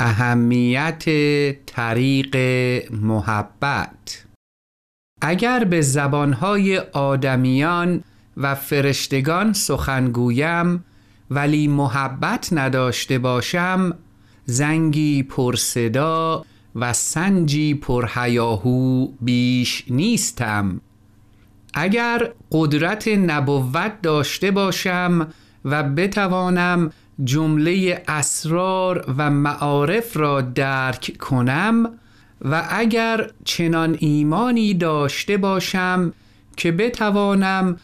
اهمیت طریق محبت. اگر به زبانهای آدمیان و فرشتگان سخن گویم ولی محبت نداشته باشم، زنگی پر صدا و سنجی پر هیاهو بیش نیستم. اگر قدرت نبوت داشته باشم و بتوانم جمله اسرار و معارف را درک کنم و اگر چنان ایمانی داشته باشم که بتوانم